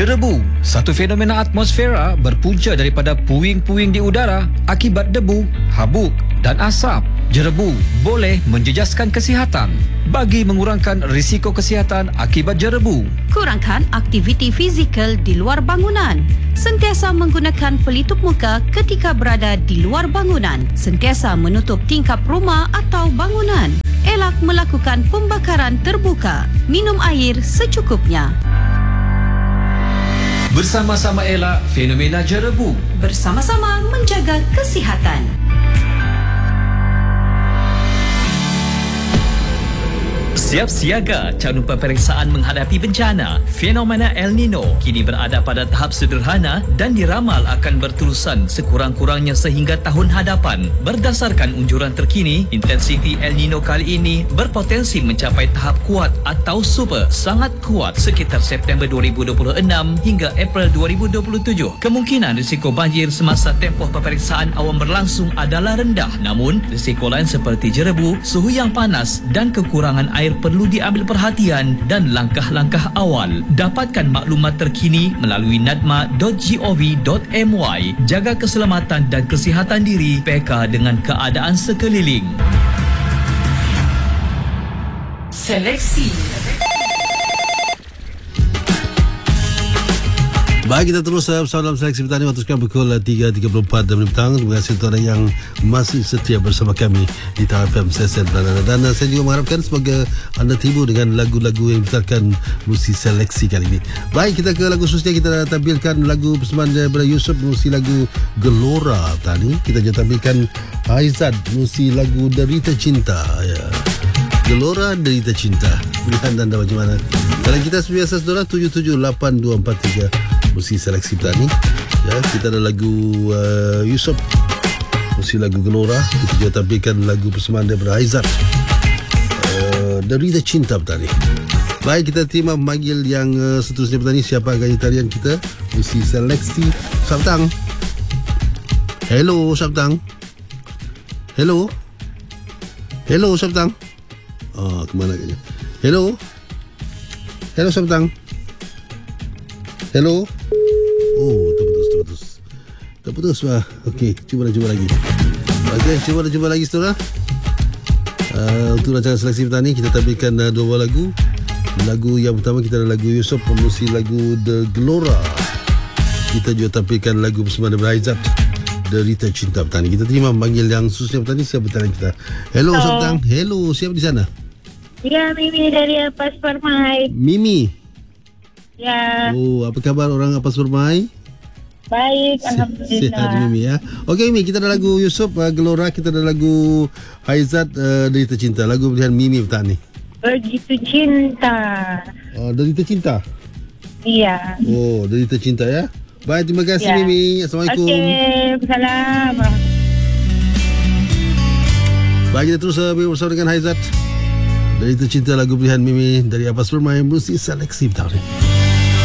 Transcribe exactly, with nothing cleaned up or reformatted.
Jerebu, satu fenomena atmosfera berpunca daripada puing-puing di udara akibat debu, habuk dan asap. Jerebu boleh menjejaskan kesihatan. Bagi mengurangkan risiko kesihatan akibat jerebu, kurangkan aktiviti fizikal di luar bangunan. Sentiasa menggunakan pelitup muka ketika berada di luar bangunan. Sentiasa menutup tingkap rumah atau bangunan. Elak melakukan pembakaran terbuka. Minum air secukupnya. Bersama-sama elak fenomena jerebu. Bersama-sama menjaga kesihatan. Siap siaga calon peperiksaan menghadapi bencana. Fenomena El Nino kini berada pada tahap sederhana dan diramal akan berterusan sekurang-kurangnya sehingga tahun hadapan. Berdasarkan unjuran terkini, intensiti El Nino kali ini berpotensi mencapai tahap kuat atau super, sangat kuat sekitar September dua ribu dua puluh enam hingga April dua ribu dua puluh tujuh. Kemungkinan risiko banjir semasa tempoh peperiksaan awan berlangsung adalah rendah. Namun, risiko lain seperti jerebu, suhu yang panas dan kekurangan air perlu diambil perhatian dan langkah-langkah awal. Dapatkan maklumat terkini melalui nadma dot gov dot my. Jaga keselamatan dan kesihatan diri, peka dengan keadaan sekeliling. Seleksi. Baik, kita terus bersama dalam seleksi petani waktu sekarang pukul tiga tiga puluh empat dan petang. Terima kasih untuk anda yang masih setia bersama kami di Tara F M Sesen Belanda. Dan saya juga mengharapkan semoga anda terhibur dengan lagu-lagu yang dibesarkan musik seleksi kali ini. Baik, kita ke lagu khususnya. Kita dah tampilkan lagu persembahan daripada Yusof, musik lagu Gelora tadi. Kita juga tampilkan Aizat, musik lagu Derita Cinta. Ya. Gelora Derita Cinta. Pilihan anda macam mana? Kalau kita sebiasa saudara tujuh tujuh lapan dua empat tiga musik seleksi petani. Ya, kita ada lagu uh, Yusof, musik lagu Gelora. Kita juga tampilkan lagu persembahan daripada Aizat, uh, Derita Cinta petani. Baik, kita terima memanggil yang uh, seterusnya petani. Siapa agaknya tarian kita? Musik seleksi Sabtang. Hello Sabtang. Hello. Hello Sabtang. Oh, kemana agaknya? Hello. Hello Sabtang. Hello. Oh, terputus, terputus. Terputus, wah. Okey, cuba dah, cuba lagi. Okey, cuba dah, cuba lagi, saudara. Uh, untuk rancangan seleksi petani, kita tampilkan uh, dua buah lagu. Lagu yang pertama, kita ada lagu Yusof, promosi lagu The Gelora. Kita juga tampilkan lagu bersama dengan Aizat, Derita Cinta Petani. Kita terima memanggil yang khususnya petani. Siapa petani kita? Hello, Sabtang. Hello, siapa di sana? Ya, Mimi dari Apas Permai. Mimi. Ya. Oh, apa khabar orang Apas Permai? Baik, alhamdulillah. Sihat Mimi ya. Okey Mimi, kita ada lagu Yusof uh, Gelora, kita ada lagu Aizat uh, Derita Cinta. Lagu pilihan Mimi petani. Begitu cinta. Oh, Derita Cinta. Iya. Oh, Derita Cinta ya. Baik, terima kasih ya. Mimi. Assalamualaikum. Okey, salam. Baik, kita terus uh, bersama dengan Aizat Derita Cinta, lagu pilihan Mimi dari Apas Permai, musik seleksi petani.